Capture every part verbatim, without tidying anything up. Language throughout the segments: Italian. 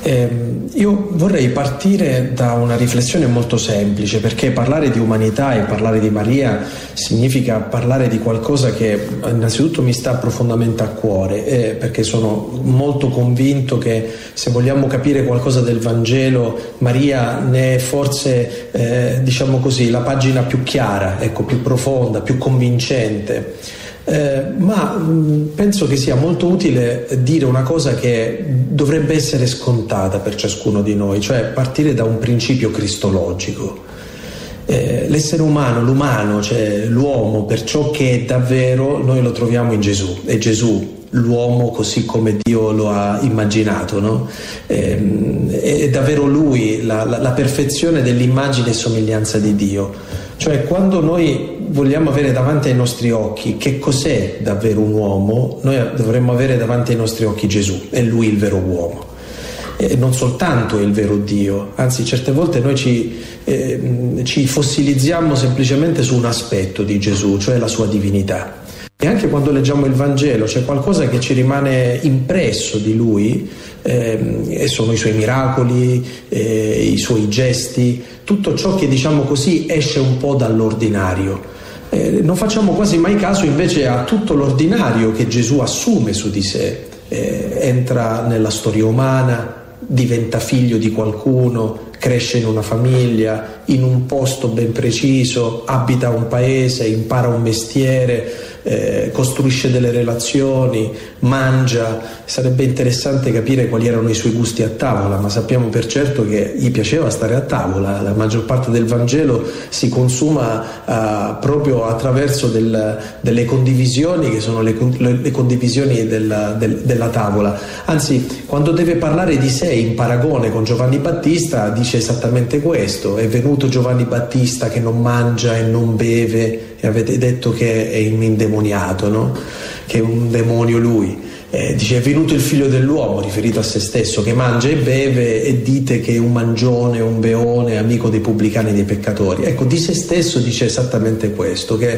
Eh, io vorrei partire da una riflessione molto semplice, perché parlare di umanità e parlare di Maria significa parlare di qualcosa che innanzitutto mi sta profondamente a cuore, eh, perché sono molto convinto che se vogliamo capire qualcosa del Vangelo, Maria ne è forse, eh, diciamo così, la pagina più chiara, ecco, più profonda, più convincente. Eh, ma mh, penso che sia molto utile dire una cosa che dovrebbe essere scontata per ciascuno di noi, cioè partire da un principio cristologico. Eh, l'essere umano, l'umano, cioè l'uomo, per ciò che è davvero, noi lo troviamo in Gesù. È Gesù l'uomo così come Dio lo ha immaginato, no? Eh, è davvero Lui la, la, la perfezione dell'immagine e somiglianza di Dio. Cioè, quando noi vogliamo avere davanti ai nostri occhi che cos'è davvero un uomo, noi dovremmo avere davanti ai nostri occhi Gesù, è Lui il vero uomo. E non soltanto è il vero Dio, anzi certe volte noi ci, eh, ci fossilizziamo semplicemente su un aspetto di Gesù, cioè la sua divinità. E anche quando leggiamo il Vangelo c'è qualcosa che ci rimane impresso di Lui, eh, e sono i Suoi miracoli, eh, i Suoi gesti, tutto ciò che, diciamo così, esce un po' dall'ordinario. Eh, non facciamo quasi mai caso invece a tutto l'ordinario che Gesù assume su di sé, eh, entra nella storia umana, diventa figlio di qualcuno, cresce in una famiglia, in un posto ben preciso, abita un paese, impara un mestiere, eh, costruisce delle relazioni, mangia. Sarebbe interessante capire quali erano i suoi gusti a tavola, ma sappiamo per certo che gli piaceva stare a tavola. La maggior parte del Vangelo si consuma uh, proprio attraverso del, delle condivisioni che sono le, le, le condivisioni del, del, della tavola. Anzi, quando deve parlare di sé in paragone con Giovanni Battista dice esattamente questo: è venuto Giovanni Battista che non mangia e non beve e avete detto che è un indemoniato, no? Che è un demonio lui. Eh, dice: è venuto il figlio dell'uomo, riferito a se stesso, che mangia e beve, e dite che è un mangione, un beone, amico dei pubblicani e dei peccatori. Ecco, di se stesso dice esattamente questo, che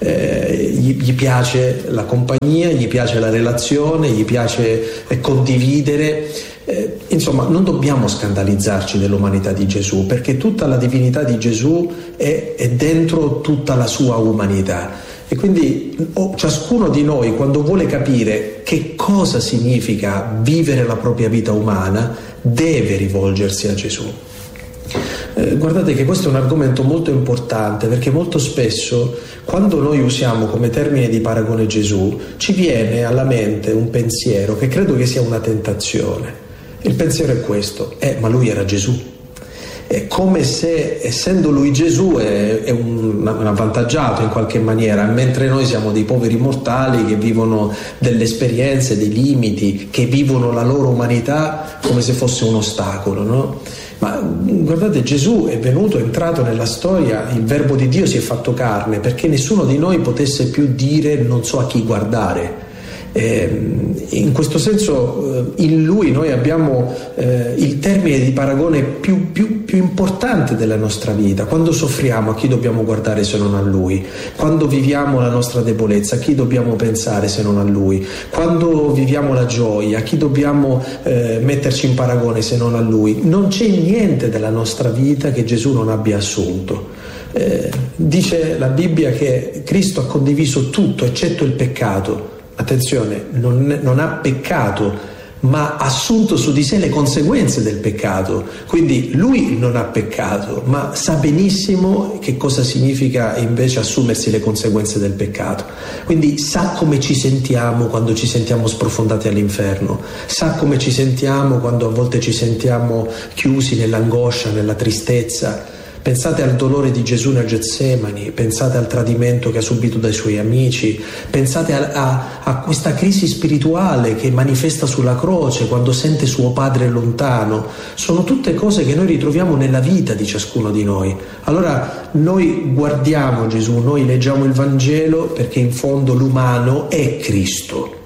eh, gli, gli piace la compagnia, gli piace la relazione, gli piace eh, condividere. Eh, insomma, non dobbiamo scandalizzarci dell'umanità di Gesù, perché tutta la divinità di Gesù è, è dentro tutta la sua umanità. E quindi oh, ciascuno di noi, quando vuole capire che cosa significa vivere la propria vita umana, deve rivolgersi a Gesù. Eh, guardate che questo è un argomento molto importante, perché molto spesso quando noi usiamo come termine di paragone Gesù, ci viene alla mente un pensiero che credo che sia una tentazione. Il pensiero è questo: eh, ma lui era Gesù. È come se, essendo lui Gesù, è, è un, un avvantaggiato in qualche maniera, mentre noi siamo dei poveri mortali che vivono delle esperienze, dei limiti, che vivono la loro umanità come se fosse un ostacolo, no? Ma guardate, Gesù è venuto, è entrato nella storia, il Verbo di Dio si è fatto carne perché nessuno di noi potesse più dire non so a chi guardare. Eh, in questo senso eh, in lui noi abbiamo eh, il termine di paragone più, più, più importante della nostra vita. Quando soffriamo, a chi dobbiamo guardare se non a lui? Quando viviamo la nostra debolezza, a chi dobbiamo pensare se non a lui? Quando viviamo la gioia, a chi dobbiamo eh, metterci in paragone se non a lui? Non c'è niente della nostra vita che Gesù non abbia assunto. Eh, dice la Bibbia che Cristo ha condiviso tutto eccetto il peccato. Attenzione, non, non ha peccato, ma ha assunto su di sé le conseguenze del peccato. Quindi lui non ha peccato, ma sa benissimo che cosa significa invece assumersi le conseguenze del peccato. Quindi sa come ci sentiamo quando ci sentiamo sprofondati all'inferno, sa come ci sentiamo quando a volte ci sentiamo chiusi nell'angoscia, nella tristezza. Pensate al dolore di Gesù nel Getsemani, pensate al tradimento che ha subito dai suoi amici, pensate a, a, a questa crisi spirituale che manifesta sulla croce quando sente suo padre lontano. Sono tutte cose che noi ritroviamo nella vita di ciascuno di noi. Allora noi guardiamo Gesù, noi leggiamo il Vangelo perché in fondo l'umano è Cristo.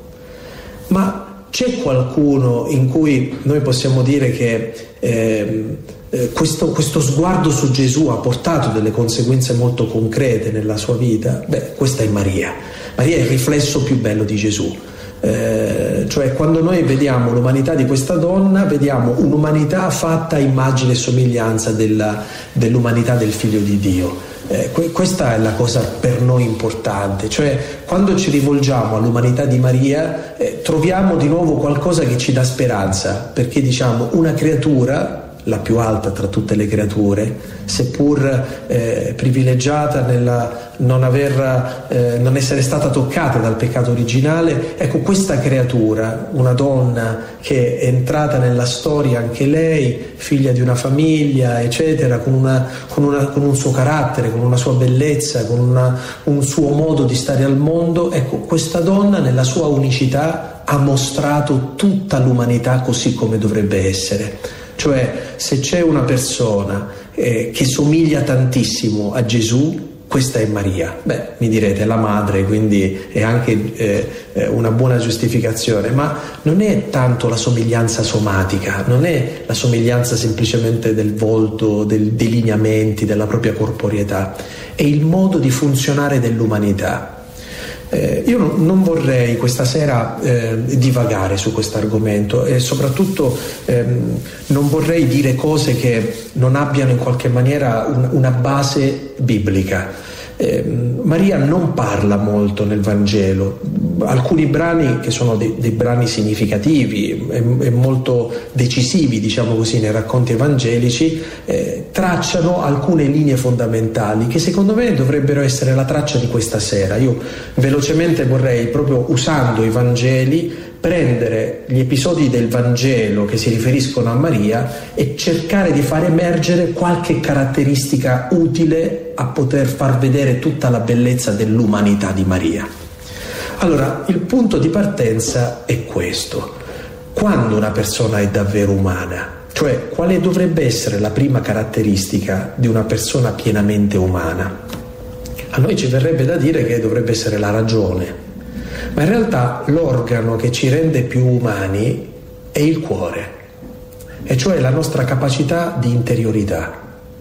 Ma c'è qualcuno in cui noi possiamo dire che eh, eh, questo, questo sguardo su Gesù ha portato delle conseguenze molto concrete nella sua vita? Beh, questa è Maria. Maria è il riflesso più bello di Gesù. Eh, cioè quando noi vediamo l'umanità di questa donna, vediamo un'umanità fatta a immagine e somiglianza della, dell'umanità del Figlio di Dio. Eh, que- questa è la cosa per noi importante, cioè quando ci rivolgiamo all'umanità di Maria eh, troviamo di nuovo qualcosa che ci dà speranza, perché diciamo una creatura, la più alta tra tutte le creature, seppur eh, privilegiata nella non aver eh, non essere stata toccata dal peccato originale, ecco, questa creatura, una donna che è entrata nella storia anche lei, figlia di una famiglia, eccetera, con, una, con, una, con un suo carattere, con una sua bellezza, con una, un suo modo di stare al mondo, ecco, questa donna nella sua unicità ha mostrato tutta l'umanità così come dovrebbe essere. Cioè, se c'è una persona eh, che somiglia tantissimo a Gesù, questa è Maria. Beh, mi direte, la madre, quindi è anche eh, una buona giustificazione, ma non è tanto la somiglianza somatica, non è la somiglianza semplicemente del volto, del, dei lineamenti, della propria corporeità, è il modo di funzionare dell'umanità. Eh, io non, non vorrei questa sera eh, divagare su questo argomento e soprattutto ehm, non vorrei dire cose che non abbiano in qualche maniera un, una base biblica. Eh, Maria non parla molto nel Vangelo. Alcuni brani che sono dei, dei brani significativi e, e molto decisivi, diciamo così, nei racconti evangelici, eh, tracciano alcune linee fondamentali che secondo me dovrebbero essere la traccia di questa sera. Io velocemente vorrei, proprio usando i Vangeli, prendere gli episodi del Vangelo che si riferiscono a Maria e cercare di far emergere qualche caratteristica utile a poter far vedere tutta la bellezza dell'umanità di Maria. Allora, il punto di partenza è questo: quando una persona è davvero umana, cioè quale dovrebbe essere la prima caratteristica di una persona pienamente umana? A noi ci verrebbe da dire che dovrebbe essere la ragione, ma in realtà l'organo che ci rende più umani è il cuore, e cioè la nostra capacità di interiorità.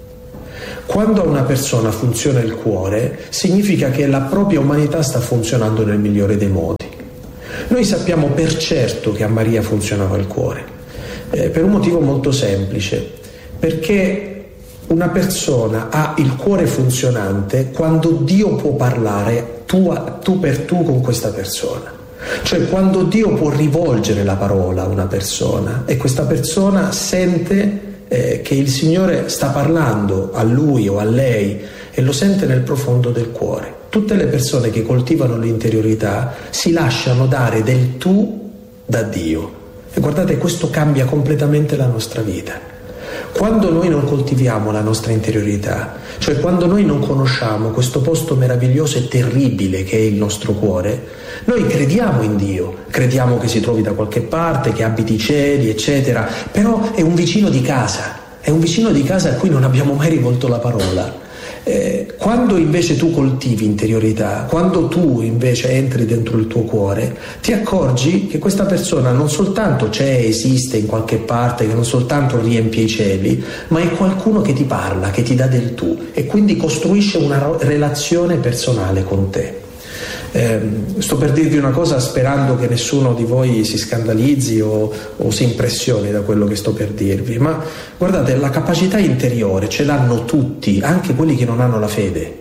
Quando a una persona funziona il cuore, significa che la propria umanità sta funzionando nel migliore dei modi. Noi sappiamo per certo che a Maria funzionava il cuore, eh, per un motivo molto semplice, perché una persona ha il cuore funzionante quando Dio può parlare tu, tu per tu con questa persona. Cioè quando Dio può rivolgere la parola a una persona e questa persona sente eh, che il Signore sta parlando a lui o a lei e lo sente nel profondo del cuore. Tutte le persone che coltivano l'interiorità si lasciano dare del tu da Dio. E guardate, questo cambia completamente la nostra vita. Quando noi non coltiviamo la nostra interiorità, cioè quando noi non conosciamo questo posto meraviglioso e terribile che è il nostro cuore, noi crediamo in Dio, crediamo che si trovi da qualche parte, che abiti i cieli, eccetera, però è un vicino di casa, è un vicino di casa a cui non abbiamo mai rivolto la parola. Eh, quando invece tu coltivi interiorità, quando tu invece entri dentro il tuo cuore, ti accorgi che questa persona non soltanto c'è, esiste in qualche parte, che non soltanto riempie i cieli, ma è qualcuno che ti parla, che ti dà del tu e quindi costruisce una relazione personale con te. Eh, sto per dirvi una cosa sperando che nessuno di voi si scandalizzi o, o si impressioni da quello che sto per dirvi, ma guardate, la capacità interiore ce l'hanno tutti, anche quelli che non hanno la fede.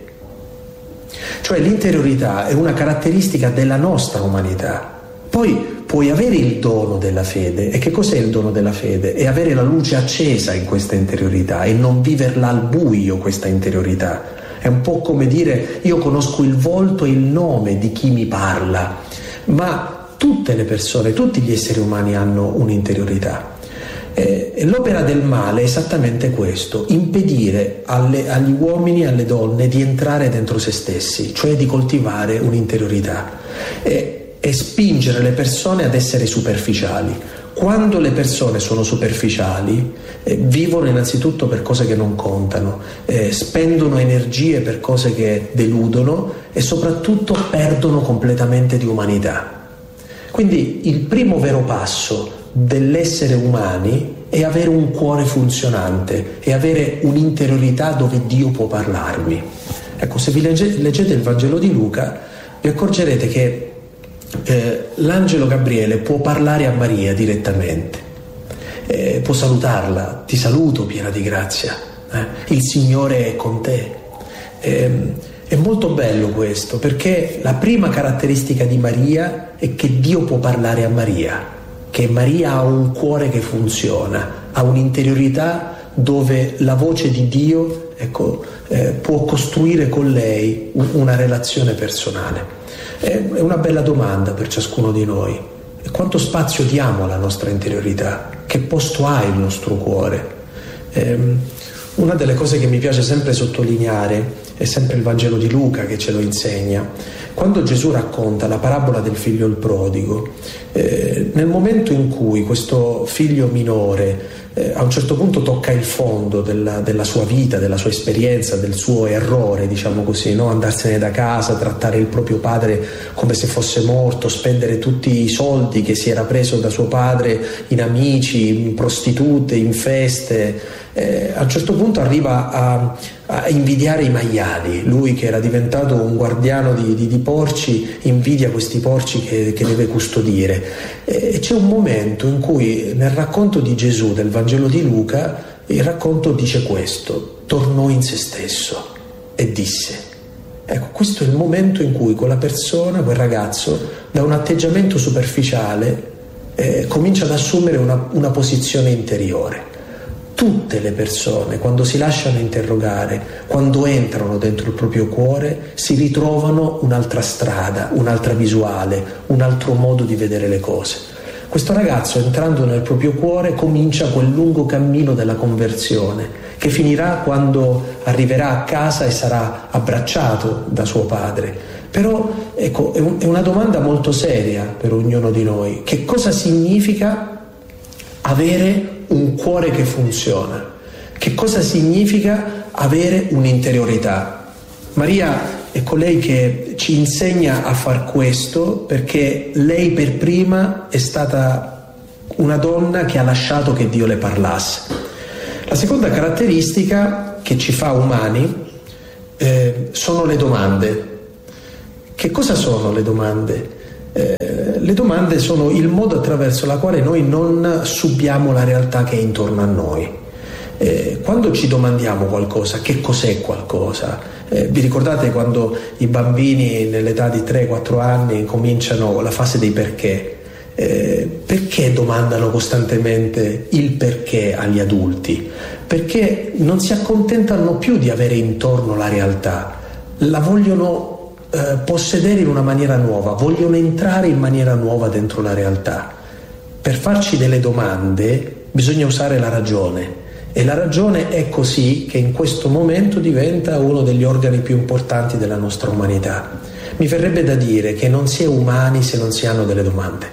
Cioè l'interiorità è una caratteristica della nostra umanità. Poi puoi avere il dono della fede. E che cos'è il dono della fede? È avere la luce accesa in questa interiorità e non viverla al buio, questa interiorità. È un po' come dire: io conosco il volto e il nome di chi mi parla, ma tutte le persone, tutti gli esseri umani hanno un'interiorità. E l'opera del male è esattamente questo: impedire alle, agli uomini e alle donne di entrare dentro se stessi, cioè di coltivare un'interiorità e, e spingere le persone ad essere superficiali. Quando le persone sono superficiali, eh, vivono innanzitutto per cose che non contano, eh, spendono energie per cose che deludono e soprattutto perdono completamente di umanità. Quindi il primo vero passo dell'essere umani è avere un cuore funzionante e avere un'interiorità dove Dio può parlarmi. Ecco, se vi legge, leggete il Vangelo di Luca, vi accorgerete che eh, l'angelo Gabriele può parlare a Maria direttamente, eh, può salutarla: ti saluto piena di grazia, eh, il Signore è con te. Eh, è molto bello questo, perché la prima caratteristica di Maria è che Dio può parlare a Maria, che Maria ha un cuore che funziona, ha un'interiorità dove la voce di Dio, ecco, eh, può costruire con lei una relazione personale. È una bella domanda per ciascuno di noi: e quanto spazio diamo alla nostra interiorità? Che posto ha il nostro cuore? Eh, una delle cose che mi piace sempre sottolineare è sempre il Vangelo di Luca che ce lo insegna. Quando Gesù racconta la parabola del figlio il prodigo, eh, nel momento in cui questo figlio minore eh, a un certo punto tocca il fondo della, della sua vita, della sua esperienza, del suo errore, diciamo così, no? Andarsene da casa, trattare il proprio padre come se fosse morto, spendere tutti i soldi che si era preso da suo padre in amici, in prostitute, in feste. Eh, a un certo punto arriva a, a invidiare i maiali. Lui, che era diventato un guardiano di, di, di porci, invidia questi porci che, che deve custodire. E c'è un momento in cui nel racconto di Gesù del Vangelo di Luca, il racconto dice questo: tornò in se stesso e disse. Ecco, questo è il momento in cui quella persona, quel ragazzo, da un atteggiamento superficiale eh, comincia ad assumere una, una posizione interiore. Tutte le persone, quando si lasciano interrogare, quando entrano dentro il proprio cuore, si ritrovano un'altra strada, un'altra visuale, un altro modo di vedere le cose. Questo ragazzo, entrando nel proprio cuore, comincia quel lungo cammino della conversione, che finirà quando arriverà a casa e sarà abbracciato da suo padre. Però, ecco, è, un, è una domanda molto seria per ognuno di noi: che cosa significa avere un cuore che funziona? Che cosa significa avere un'interiorità? Maria è colei che ci insegna a far questo, perché lei per prima è stata una donna che ha lasciato che Dio le parlasse. La seconda caratteristica che ci fa umani eh, sono le domande. Che cosa sono le domande? Eh, le domande sono il modo attraverso la quale noi non subiamo la realtà che è intorno a noi. Eh, quando ci domandiamo qualcosa, che cos'è qualcosa? Eh, vi ricordate quando i bambini nell'età di tre quattro anni cominciano la fase dei perché? Eh, perché domandano costantemente il perché agli adulti? Perché non si accontentano più di avere intorno la realtà, la vogliono Eh, possedere in una maniera nuova, vogliono entrare in maniera nuova dentro la realtà. Per farci delle domande bisogna usare la ragione, e la ragione è così che in questo momento diventa uno degli organi più importanti della nostra umanità. Mi verrebbe da dire che non si è umani se non si hanno delle domande,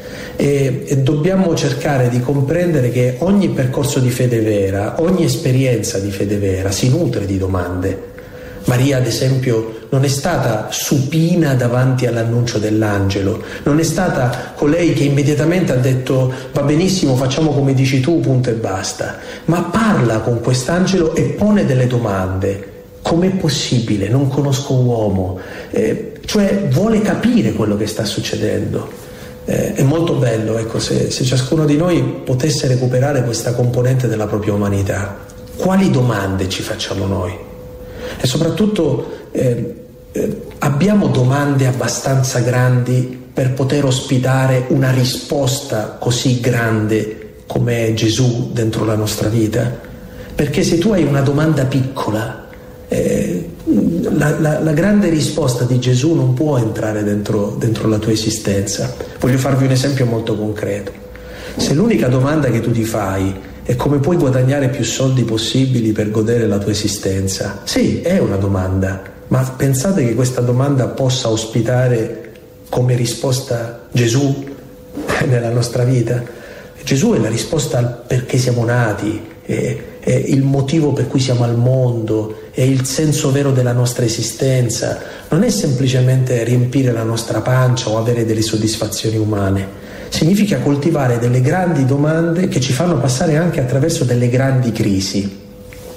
e, e dobbiamo cercare di comprendere che ogni percorso di fede vera, ogni esperienza di fede vera si nutre di domande. Maria, ad esempio, non è stata supina davanti all'annuncio dell'angelo, non è stata colei che immediatamente ha detto va benissimo, facciamo come dici tu, punto e basta, ma parla con quest'angelo e pone delle domande. Com'è possibile? Non conosco uomo. Eh, cioè vuole capire quello che sta succedendo. Eh, è molto bello, ecco, se, se ciascuno di noi potesse recuperare questa componente della propria umanità. Quali domande ci facciamo noi? E soprattutto eh, eh, abbiamo domande abbastanza grandi per poter ospitare una risposta così grande come è Gesù dentro la nostra vita? Perché se tu hai una domanda piccola, eh, la, la, la grande risposta di Gesù non può entrare dentro, dentro la tua esistenza. Voglio farvi un esempio molto concreto. Se l'unica domanda che tu ti fai e come puoi guadagnare più soldi possibili per godere la tua esistenza, sì, è una domanda, ma pensate che questa domanda possa ospitare come risposta Gesù nella nostra vita? Gesù è la risposta al perché siamo nati, è, è il motivo per cui siamo al mondo, è il senso vero della nostra esistenza. Non è semplicemente riempire la nostra pancia o avere delle soddisfazioni umane. Significa coltivare delle grandi domande che ci fanno passare anche attraverso delle grandi crisi.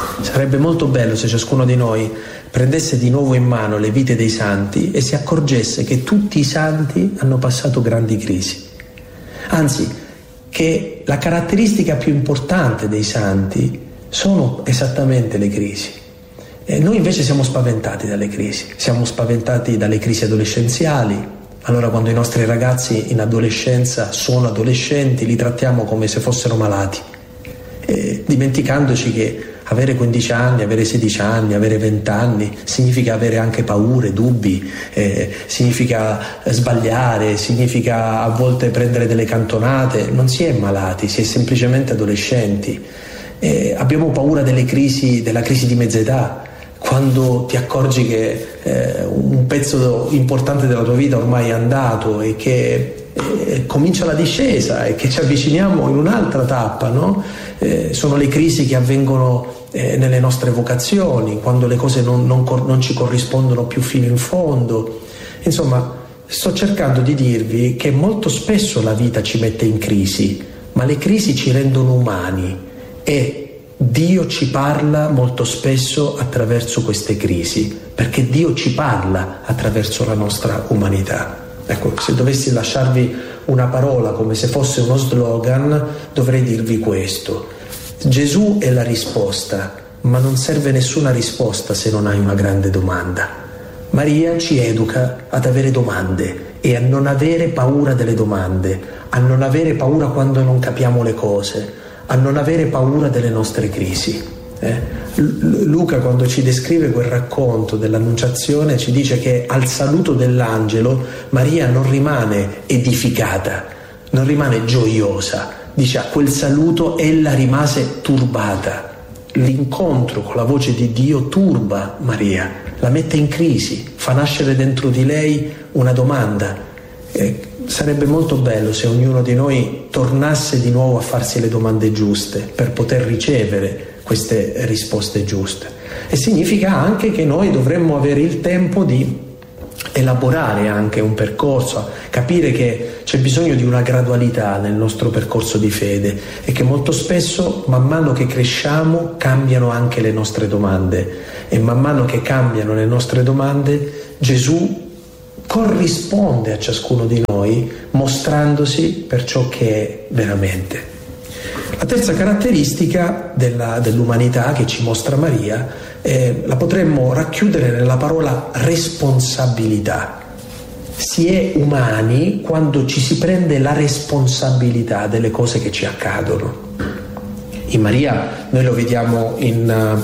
Sarebbe molto bello se ciascuno di noi prendesse di nuovo in mano le vite dei santi e si accorgesse che tutti i santi hanno passato grandi crisi. Anzi, che la caratteristica più importante dei santi sono esattamente le crisi. E noi invece siamo spaventati dalle crisi, siamo spaventati dalle crisi adolescenziali. Allora quando i nostri ragazzi in adolescenza sono adolescenti li trattiamo come se fossero malati, e dimenticandoci che avere quindici anni, avere sedici anni, avere venti anni significa avere anche paure, dubbi, eh, significa sbagliare, significa a volte prendere delle cantonate. Non si è malati, si è semplicemente adolescenti. Eh, abbiamo paura delle crisi, della crisi di mezza età, quando ti accorgi che eh, un pezzo importante della tua vita ormai è andato e che eh, comincia la discesa e che ci avviciniamo in un'altra tappa, no? Eh, sono le crisi che avvengono eh, nelle nostre vocazioni, quando le cose non, non, non ci corrispondono più fino in fondo. Insomma, sto cercando di dirvi che molto spesso la vita ci mette in crisi, ma le crisi ci rendono umani e Dio ci parla molto spesso attraverso queste crisi, perché Dio ci parla attraverso la nostra umanità. Ecco, se dovessi lasciarvi una parola come se fosse uno slogan, dovrei dirvi questo: Gesù è la risposta, ma non serve nessuna risposta se non hai una grande domanda. Maria ci educa ad avere domande e a non avere paura delle domande, a non avere paura quando non capiamo le cose, a non avere paura delle nostre crisi. Eh? Luca, quando ci descrive quel racconto dell'Annunciazione, ci dice che al saluto dell'angelo Maria non rimane edificata, non rimane gioiosa. Dice, a quel saluto ella rimase turbata. L'incontro con la voce di Dio turba Maria, la mette in crisi, fa nascere dentro di lei una domanda. Eh, Sarebbe molto bello se ognuno di noi tornasse di nuovo a farsi le domande giuste per poter ricevere queste risposte giuste. E significa anche che noi dovremmo avere il tempo di elaborare anche un percorso, capire che c'è bisogno di una gradualità nel nostro percorso di fede e che molto spesso, man mano che cresciamo, cambiano anche le nostre domande, e man mano che cambiano le nostre domande, Gesù corrisponde a ciascuno di noi mostrandosi per ciò che è veramente. La terza caratteristica della, dell'umanità che ci mostra Maria eh, la potremmo racchiudere nella parola responsabilità. Si è umani quando ci si prende la responsabilità delle cose che ci accadono. In Maria noi lo vediamo in,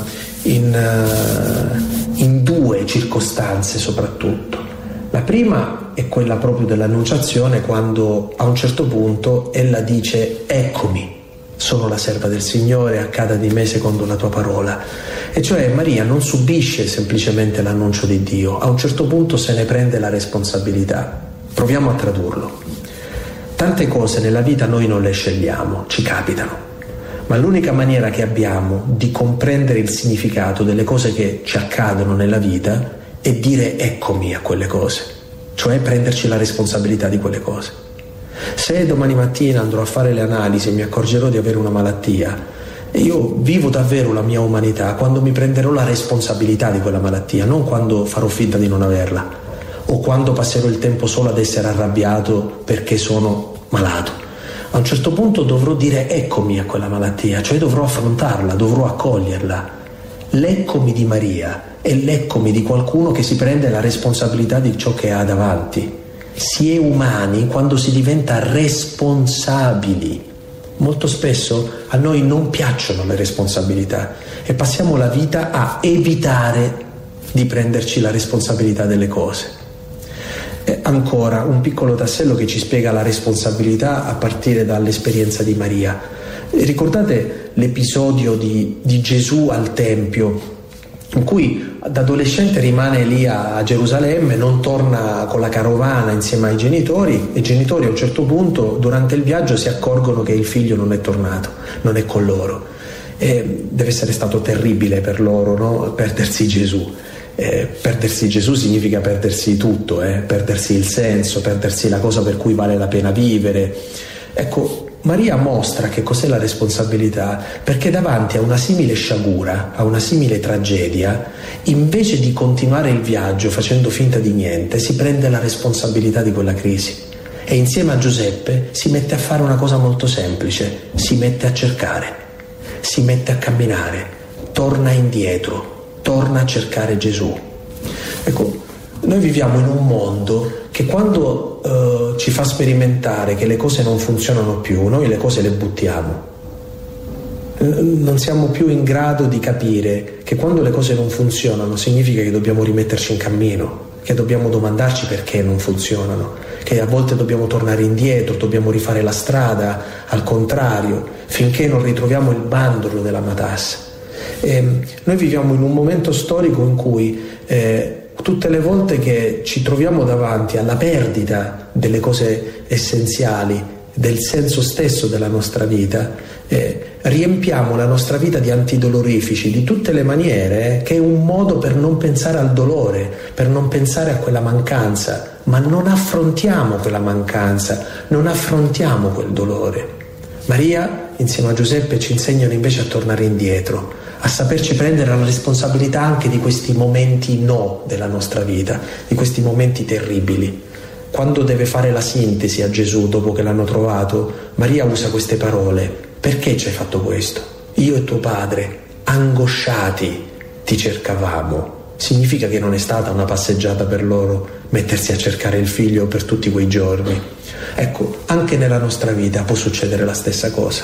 in, in due circostanze soprattutto. La prima è quella proprio dell'Annunciazione, quando a un certo punto ella dice: eccomi, sono la serva del Signore, accada di me secondo la tua parola. E cioè Maria non subisce semplicemente l'annuncio di Dio, a un certo punto se ne prende la responsabilità. Proviamo a tradurlo. Tante cose nella vita noi non le scegliamo, ci capitano, ma l'unica maniera che abbiamo di comprendere il significato delle cose che ci accadono nella vita è dire eccomi a quelle cose, cioè prenderci la responsabilità di quelle cose. Se domani mattina andrò a fare le analisi e mi accorgerò di avere una malattia, e io vivo davvero la mia umanità quando mi prenderò la responsabilità di quella malattia, non quando farò finta di non averla o quando passerò il tempo solo ad essere arrabbiato perché sono malato. A un certo punto dovrò dire eccomi a quella malattia, cioè dovrò affrontarla, dovrò accoglierla. L'eccomi di Maria è l'eccomi di qualcuno che si prende la responsabilità di ciò che ha davanti. Si è umani quando si diventa responsabili. Molto spesso a noi non piacciono le responsabilità e passiamo la vita a evitare di prenderci la responsabilità delle cose. E ancora un piccolo tassello che ci spiega la responsabilità a partire dall'esperienza di Maria. Ricordate l'episodio di, di Gesù al Tempio, in cui da adolescente rimane lì a Gerusalemme, non torna con la carovana insieme ai genitori, e i genitori a un certo punto durante il viaggio si accorgono che il figlio non è tornato, non è con loro, e deve essere stato terribile per loro, no? Perdersi Gesù. Eh, perdersi Gesù significa perdersi tutto, eh? Perdersi il senso, perdersi la cosa per cui vale la pena vivere. Ecco, Maria mostra che cos'è la responsabilità, perché davanti a una simile sciagura, a una simile tragedia, invece di continuare il viaggio facendo finta di niente, si prende la responsabilità di quella crisi e insieme a Giuseppe si mette a fare una cosa molto semplice: si mette a cercare, si mette a camminare, torna indietro, torna a cercare Gesù. Ecco, noi viviamo in un mondo che quando eh, ci fa sperimentare che le cose non funzionano più, noi le cose le buttiamo. Non siamo più in grado di capire che quando le cose non funzionano significa che dobbiamo rimetterci in cammino, che dobbiamo domandarci perché non funzionano, che a volte dobbiamo tornare indietro, dobbiamo rifare la strada, al contrario, finché non ritroviamo il bandolo della matassa. E noi viviamo in un momento storico in cui eh, tutte le volte che ci troviamo davanti alla perdita delle cose essenziali, del senso stesso della nostra vita, eh, riempiamo la nostra vita di antidolorifici di tutte le maniere, eh, che è un modo per non pensare al dolore, per non pensare a quella mancanza, ma non affrontiamo quella mancanza, non affrontiamo quel dolore. Maria, insieme a Giuseppe, ci insegnano invece a tornare indietro, a saperci prendere la responsabilità anche di questi momenti no della nostra vita, di questi momenti terribili. Quando deve fare la sintesi a Gesù dopo che l'hanno trovato, Maria usa queste parole: perché ci hai fatto questo? Io e tuo padre, angosciati, ti cercavamo. Significa che non è stata una passeggiata per loro mettersi a cercare il figlio per tutti quei giorni. Ecco, anche nella nostra vita può succedere la stessa cosa.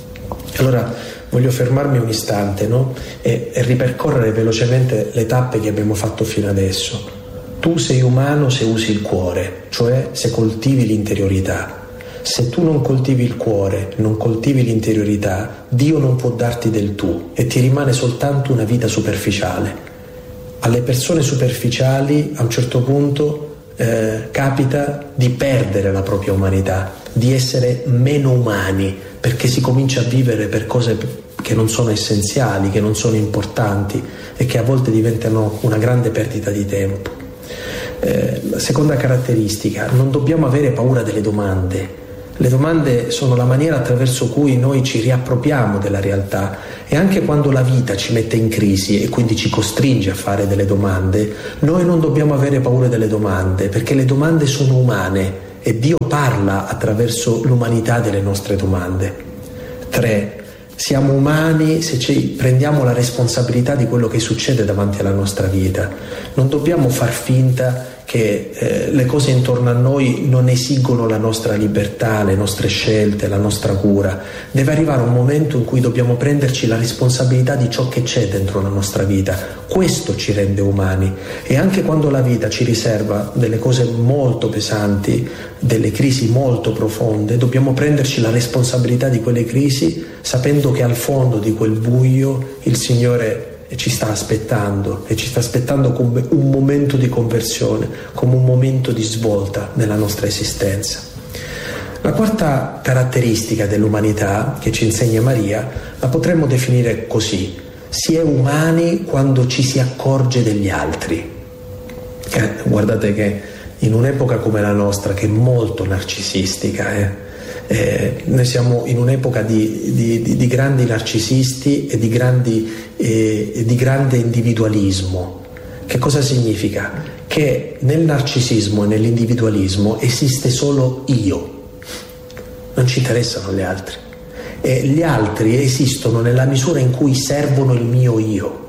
Allora voglio fermarmi un istante, no? e, e ripercorrere velocemente le tappe che abbiamo fatto fino adesso. Tu sei umano se usi il cuore, cioè se coltivi l'interiorità. Se tu non coltivi il cuore, non coltivi l'interiorità, Dio non può darti del tu e ti rimane soltanto una vita superficiale. Alle persone superficiali a un certo punto eh, capita di perdere la propria umanità, di essere meno umani, perché si comincia a vivere per cose che non sono essenziali, che non sono importanti e che a volte diventano una grande perdita di tempo. Eh, la seconda caratteristica: non dobbiamo avere paura delle domande. Le domande sono la maniera attraverso cui noi ci riappropriamo della realtà, e anche quando la vita ci mette in crisi e quindi ci costringe a fare delle domande, noi non dobbiamo avere paura delle domande, perché le domande sono umane e Dio parla attraverso l'umanità delle nostre domande. Tre, siamo umani se ci prendiamo la responsabilità di quello che succede davanti alla nostra vita. Non dobbiamo far finta che eh, le cose intorno a noi non esigono la nostra libertà, le nostre scelte, la nostra cura. Deve arrivare un momento in cui dobbiamo prenderci la responsabilità di ciò che c'è dentro la nostra vita. Questo ci rende umani, e anche quando la vita ci riserva delle cose molto pesanti, delle crisi molto profonde, dobbiamo prenderci la responsabilità di quelle crisi, sapendo che al fondo di quel buio il Signore ci sta aspettando, e ci sta aspettando come un momento di conversione, come un momento di svolta nella nostra esistenza. La quarta caratteristica dell'umanità che ci insegna Maria la potremmo definire così: si è umani quando ci si accorge degli altri. Eh, guardate che in un'epoca come la nostra, che è molto narcisistica, eh, Eh, noi siamo in un'epoca di, di, di, di grandi narcisisti e di, grandi, eh, di grande individualismo. Che cosa significa? Che nel narcisismo e nell'individualismo esiste solo io, non ci interessano gli altri, e gli altri esistono nella misura in cui servono il mio io.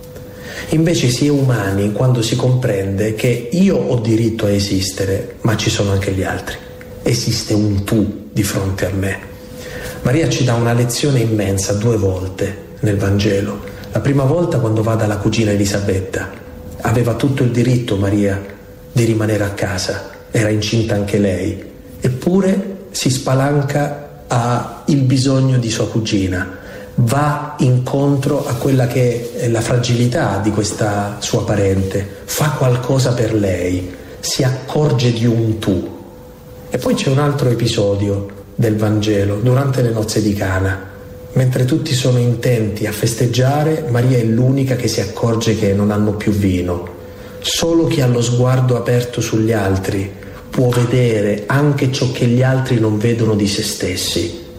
Invece si è umani quando si comprende che io ho diritto a esistere, ma ci sono anche gli altri. Esiste un tu di fronte a me. Maria ci dà una lezione immensa due volte nel Vangelo. La prima volta quando va dalla cugina Elisabetta. Aveva tutto il diritto Maria di rimanere a casa, era incinta anche lei, eppure si spalanca al bisogno di sua cugina, va incontro a quella che è la fragilità di questa sua parente, fa qualcosa per lei, si accorge di un tu. E poi c'è un altro episodio del Vangelo, durante le nozze di Cana. Mentre tutti sono intenti a festeggiare, Maria è l'unica che si accorge che non hanno più vino. Solo chi ha lo sguardo aperto sugli altri può vedere anche ciò che gli altri non vedono di se stessi.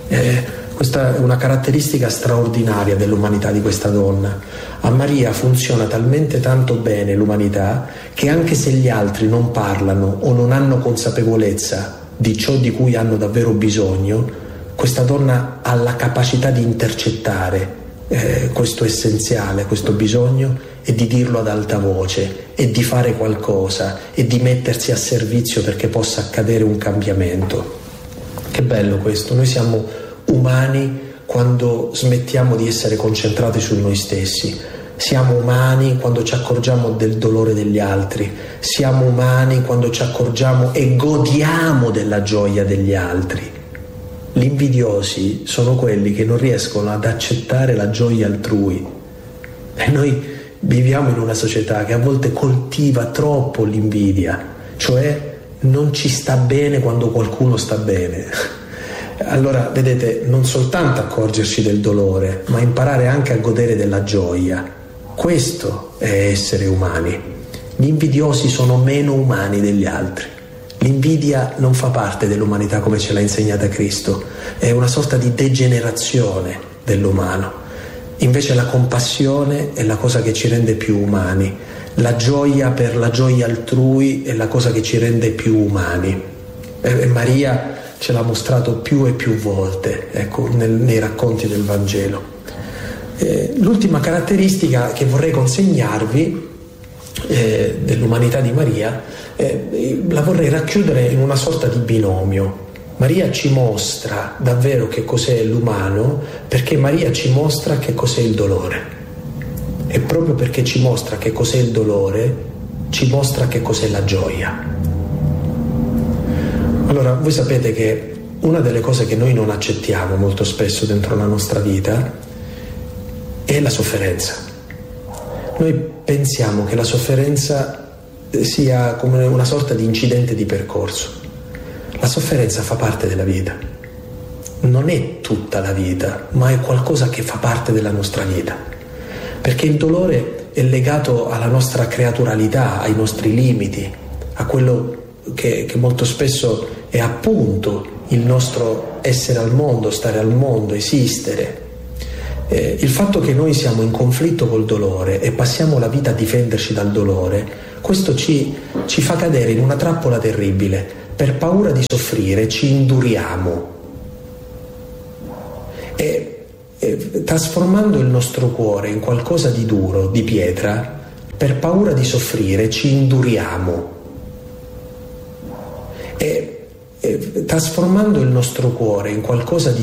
Eh, questa è una caratteristica straordinaria dell'umanità di questa donna. A Maria funziona talmente tanto bene l'umanità che anche se gli altri non parlano o non hanno consapevolezza di ciò di cui hanno davvero bisogno, questa donna ha la capacità di intercettare eh, questo essenziale, questo bisogno, e di dirlo ad alta voce, e di fare qualcosa, e di mettersi a servizio perché possa accadere un cambiamento. Che bello questo, noi siamo umani quando smettiamo di essere concentrati su noi stessi, siamo umani quando ci accorgiamo del dolore degli altri, siamo umani quando ci accorgiamo e godiamo della gioia degli altri. Gli invidiosi sono quelli che non riescono ad accettare la gioia altrui, e noi viviamo in una società che a volte coltiva troppo l'invidia, cioè non ci sta bene quando qualcuno sta bene. Allora, vedete, non soltanto accorgerci del dolore, ma imparare anche a godere della gioia. Questo è essere umani. Gli invidiosi sono meno umani degli altri. L'invidia non fa parte dell'umanità come ce l'ha insegnata Cristo, è una sorta di degenerazione dell'umano. Invece la compassione è la cosa che ci rende più umani. La gioia per la gioia altrui è la cosa che ci rende più umani. E Maria ce l'ha mostrato più e più volte, ecco, nel, nei racconti del Vangelo. Eh, l'ultima caratteristica che vorrei consegnarvi eh, dell'umanità di Maria eh, la vorrei racchiudere in una sorta di binomio. Maria ci mostra davvero che cos'è l'umano, perché Maria ci mostra che cos'è il dolore, e proprio perché ci mostra che cos'è il dolore ci mostra che cos'è la gioia. Allora, voi sapete che una delle cose che noi non accettiamo molto spesso dentro la nostra vita è la sofferenza. Noi pensiamo che la sofferenza sia come una sorta di incidente di percorso. La sofferenza fa parte della vita. Non è tutta la vita, ma è qualcosa che fa parte della nostra vita. Perché il dolore è legato alla nostra creaturalità, ai nostri limiti, a quello che, che molto spesso è appunto il nostro essere al mondo, stare al mondo, esistere. Eh, il fatto che noi siamo in conflitto col dolore e passiamo la vita a difenderci dal dolore, questo ci, ci fa cadere in una trappola terribile. Per paura di soffrire ci induriamo e, e trasformando il nostro cuore in qualcosa di duro, di pietra, per paura di soffrire ci induriamo e, e trasformando il nostro cuore in qualcosa di